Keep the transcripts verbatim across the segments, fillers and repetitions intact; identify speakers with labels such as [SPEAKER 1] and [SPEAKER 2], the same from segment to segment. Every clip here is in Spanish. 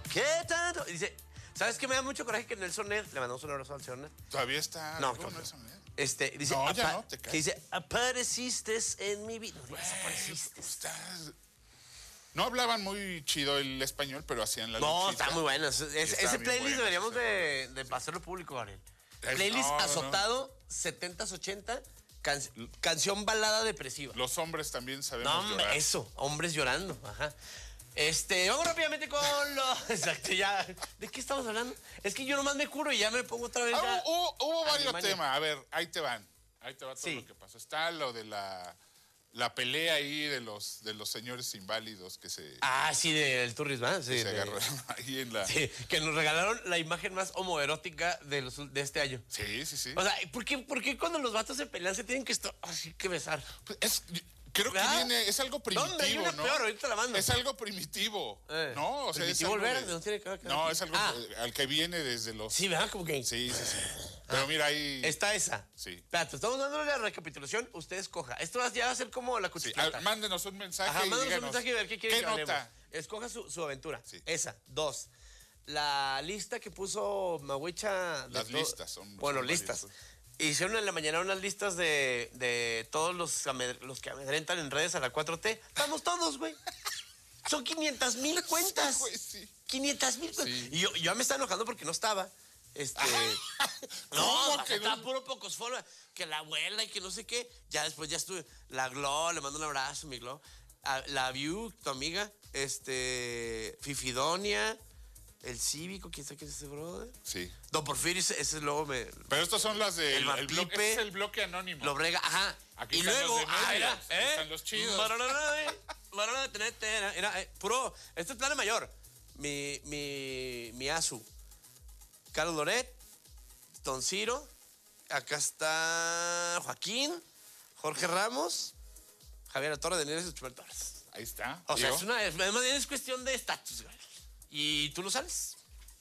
[SPEAKER 1] ¿Qué tanto? Y dice, ¿sabes qué me da mucho coraje que Nelson Ned, le mandamos un abrazo al señor Ned?
[SPEAKER 2] Todavía está.
[SPEAKER 1] No,
[SPEAKER 2] ¿Cómo
[SPEAKER 1] no,
[SPEAKER 2] Nelson Ned?
[SPEAKER 1] Este, dice,
[SPEAKER 2] No, ya
[SPEAKER 1] apa-
[SPEAKER 2] no, te caes.
[SPEAKER 1] que dice, apareciste en mi vida. No, desapareciste.
[SPEAKER 2] Estás- No hablaban muy chido el español, pero hacían la
[SPEAKER 1] No,
[SPEAKER 2] luchita.
[SPEAKER 1] está muy bueno. Es- es-
[SPEAKER 2] está
[SPEAKER 1] ese
[SPEAKER 2] bien
[SPEAKER 1] playlist
[SPEAKER 2] bueno,
[SPEAKER 1] deberíamos
[SPEAKER 2] está
[SPEAKER 1] de, de hacerlo público, Gabriel.
[SPEAKER 2] Es-
[SPEAKER 1] Playlist
[SPEAKER 2] no, no, no.
[SPEAKER 1] azotado, setentas, ochenta, can- canción balada depresiva.
[SPEAKER 2] Los hombres también sabemos
[SPEAKER 1] No, hombre,
[SPEAKER 2] llorar.
[SPEAKER 1] eso, hombres llorando, ajá. Este, vamos rápidamente con lo... Exacto, ya. ¿De qué estamos hablando? Es que yo nomás me curo y ya me pongo otra vez ya...
[SPEAKER 2] Ah, hubo hubo varios
[SPEAKER 1] Alemania.
[SPEAKER 2] temas. A ver, ahí te van. Ahí te va todo
[SPEAKER 1] Sí.
[SPEAKER 2] lo que pasó. Está lo de la, la pelea ahí de los, de los señores inválidos que se,
[SPEAKER 1] Ah, sí, del turismo, ¿eh? Sí,
[SPEAKER 2] que se
[SPEAKER 1] de-
[SPEAKER 2] agarraron ahí en la...
[SPEAKER 1] sí, que nos regalaron la imagen más homoerótica de, los, de este año.
[SPEAKER 2] Sí, sí, sí.
[SPEAKER 1] O sea, ¿por qué, por qué cuando los vatos se pelean se tienen que estar así que besar?
[SPEAKER 2] Pues es, creo que
[SPEAKER 1] ¿verdad?
[SPEAKER 2] viene, es algo primitivo,
[SPEAKER 1] ¿Dónde? Hay una
[SPEAKER 2] ¿no?
[SPEAKER 1] peor, ahorita la mando.
[SPEAKER 2] Es algo primitivo,
[SPEAKER 1] Eh,
[SPEAKER 2] ¿no? O sea, es
[SPEAKER 1] primitivo
[SPEAKER 2] algo
[SPEAKER 1] el ver,
[SPEAKER 2] de-
[SPEAKER 1] no tiene que ver con-
[SPEAKER 2] No, es algo
[SPEAKER 1] Ah.
[SPEAKER 2] eh, al que viene desde los...
[SPEAKER 1] Sí, ¿verdad? Como que...
[SPEAKER 2] Sí, sí, sí. Pero mira ahí...
[SPEAKER 1] Está esa.
[SPEAKER 2] Sí.
[SPEAKER 1] Espérate, estamos dándole la recapitulación, usted escoja. Esto va- ya va a ser como la
[SPEAKER 2] Sí,
[SPEAKER 1] cuchillata.
[SPEAKER 2] ah, mándenos un mensaje
[SPEAKER 1] Ajá,
[SPEAKER 2] y
[SPEAKER 1] mándanos un
[SPEAKER 2] díganos,
[SPEAKER 1] mensaje y ver qué quiere
[SPEAKER 2] ¿qué
[SPEAKER 1] que hablemos.
[SPEAKER 2] nota?
[SPEAKER 1] Escoja su, su aventura.
[SPEAKER 2] Sí.
[SPEAKER 1] Esa. Dos. La lista que puso Mahuicha. de
[SPEAKER 2] Las
[SPEAKER 1] to-
[SPEAKER 2] listas son-
[SPEAKER 1] Bueno,
[SPEAKER 2] son
[SPEAKER 1] listas.
[SPEAKER 2] varias.
[SPEAKER 1] Hicieron en la mañana unas listas de, de todos los, amed- los que amedrentan en redes a la cuatro T. Estamos todos, güey. Son quinientas mil cuentas.
[SPEAKER 2] Sí, güey, sí.
[SPEAKER 1] quinientas mil cuentas.
[SPEAKER 2] Sí.
[SPEAKER 1] Y yo, yo me estaba enojando porque no estaba. Este.
[SPEAKER 2] ¿Cómo
[SPEAKER 1] No,
[SPEAKER 2] que
[SPEAKER 1] estaba
[SPEAKER 2] no?
[SPEAKER 1] puro pocos followers. Que la abuela y que no sé qué. Ya después ya estuve. La Glo, le mando un abrazo, mi Glo. A- La View, tu amiga. Este. Fifidonia. El Cívico, ¿quién sabe quién es ese brother?
[SPEAKER 2] Sí.
[SPEAKER 1] Don Porfirio, ese, ese luego me.
[SPEAKER 2] Pero estos son las de...
[SPEAKER 1] El
[SPEAKER 2] El, bloque,
[SPEAKER 1] Mapipe.
[SPEAKER 2] este es el bloque anónimo.
[SPEAKER 1] Lo brega, ajá.
[SPEAKER 2] Aquí
[SPEAKER 1] y
[SPEAKER 2] están
[SPEAKER 1] luego,
[SPEAKER 2] los de
[SPEAKER 1] ah,
[SPEAKER 2] medios,
[SPEAKER 1] era,
[SPEAKER 2] aquí
[SPEAKER 1] ¿eh?
[SPEAKER 2] están los chidos.
[SPEAKER 1] Mararara, eh, mararara, tene, tene, Era, eh, puro. Este es Plana Mayor. Mi, mi, mi Azu. Carlos Loret. Don Ciro. Acá está Joaquín. Jorge Ramos. Javier Torre de Nieves y Chumel Torres.
[SPEAKER 2] Ahí está.
[SPEAKER 1] O sea,
[SPEAKER 2] Digo,
[SPEAKER 1] es una. Es, más bien es cuestión de estatus, güey. ¿Y tú lo sabes?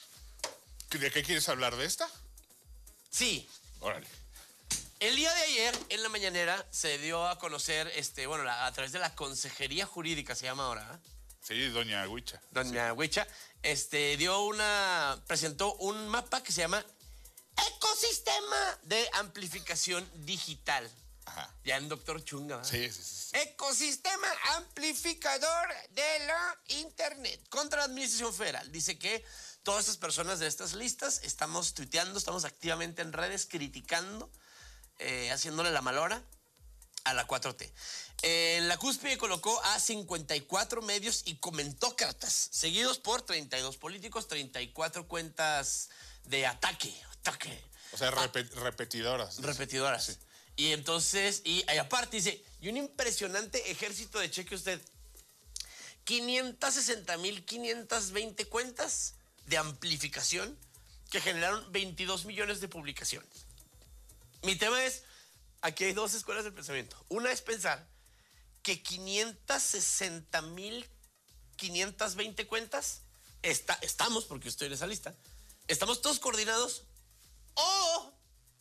[SPEAKER 2] ¿de qué quieres hablar? ¿De esta?
[SPEAKER 1] Sí.
[SPEAKER 2] Órale.
[SPEAKER 1] El día de ayer, en la mañanera, se dio a conocer, este, bueno, la- a través de la Consejería Jurídica, se llama ahora, ¿eh?
[SPEAKER 2] Sí, doña Huicha.
[SPEAKER 1] Doña Huicha, este, dio una, presentó un mapa que se llama Ecosistema de Amplificación Digital.
[SPEAKER 2] Ajá.
[SPEAKER 1] Ya en Doctor Chunga, ¿verdad?
[SPEAKER 2] Sí, sí, sí.
[SPEAKER 1] Ecosistema amplificador de la Internet contra la Administración Federal. Dice que todas estas personas de estas listas estamos tuiteando, estamos activamente en redes criticando, eh, haciéndole la malora a la cuatro T. En la cúspide colocó a cincuenta y cuatro medios y comentócratas, seguidos por treinta y dos políticos, treinta y cuatro cuentas de ataque. ataque.
[SPEAKER 2] O sea, repe- repetidoras.
[SPEAKER 1] Repetidoras.
[SPEAKER 2] Sí.
[SPEAKER 1] Y entonces, y, y aparte dice, y un impresionante ejército de, cheque usted, quinientas sesenta mil quinientas veinte cuentas de amplificación que generaron veintidós millones de publicaciones. Mi tema es, aquí hay dos escuelas de pensamiento. Una es pensar que quinientas sesenta mil quinientas veinte cuentas, está, estamos, porque estoy en esa lista, estamos todos coordinados o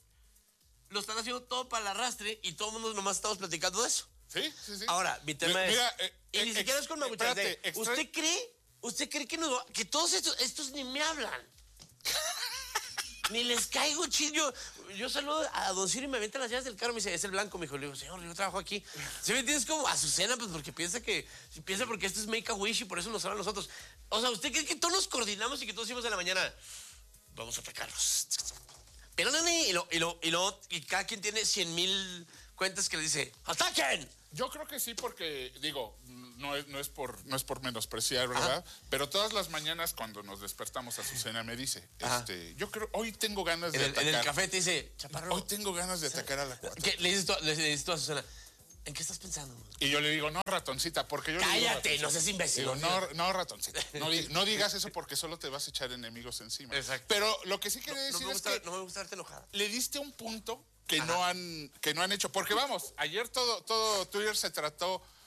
[SPEAKER 1] lo están haciendo todo para el arrastre y todo el mundo nomás estamos platicando de eso.
[SPEAKER 2] Sí, sí, sí.
[SPEAKER 1] Ahora, mi tema
[SPEAKER 2] Mira,
[SPEAKER 1] es...
[SPEAKER 2] eh,
[SPEAKER 1] y ni
[SPEAKER 2] eh,
[SPEAKER 1] siquiera
[SPEAKER 2] ex-
[SPEAKER 1] es con Maguchas.
[SPEAKER 2] espérate, extra-
[SPEAKER 1] ¿Usted cree? ¿Usted cree que, nos, que todos estos, estos ni me hablan? Ni les caigo chido. Yo, yo saludo a Don Ciro y me avientan las llaves del carro. Me dice, es el blanco, mijo. Le digo, señor, yo trabajo aquí. ¿Sí me entiendes? Como Azucena, pues porque piensa que piensa porque esto es Make a Wish y por eso nos hablan nosotros. O sea, ¿usted cree que todos nos coordinamos y que todos decimos en la mañana, vamos a atacarlos? Pero no, y lo, y lo, y lo, y cada quien tiene cien mil cuentas que le dice, ¡ataquen!
[SPEAKER 2] Yo creo que sí, porque, digo, no es, no es, por, no es por menospreciar, ¿verdad? Ajá. Pero todas las mañanas cuando nos despertamos, Azucena me dice, este, yo creo, hoy tengo ganas de
[SPEAKER 1] en el,
[SPEAKER 2] atacar.
[SPEAKER 1] En el café te dice, chaparro.
[SPEAKER 2] Hoy tengo ganas de atacar a la cuatro.
[SPEAKER 1] ¿Qué? Le dices tú, le dices tú a Azucena, ¿en qué estás pensando?
[SPEAKER 2] Y yo le digo, no, ratoncita, porque yo
[SPEAKER 1] Cállate,
[SPEAKER 2] le digo,
[SPEAKER 1] no seas imbécil.
[SPEAKER 2] Digo, no, no, ratoncita, no, di, no digas eso porque solo te vas a echar enemigos encima.
[SPEAKER 1] Exacto.
[SPEAKER 2] Pero lo que sí quiero
[SPEAKER 1] no,
[SPEAKER 2] decir
[SPEAKER 1] no me gusta,
[SPEAKER 2] es que
[SPEAKER 1] no me gusta verte enojada.
[SPEAKER 2] le diste un punto que no han que no han hecho. Porque vamos, ayer todo, todo Twitter se trató